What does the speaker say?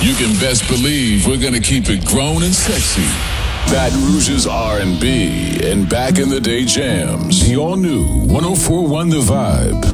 You can best believe we're gonna keep it grown and sexy. Baton Rouge's R&B and back in the day jams. The all new 104.1 The Vibe.